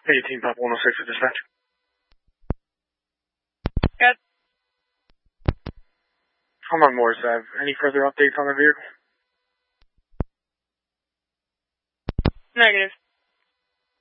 18 Papa 106 for dispatch. Good. I'm on Morris Ave. Any further updates on the vehicle? Negative.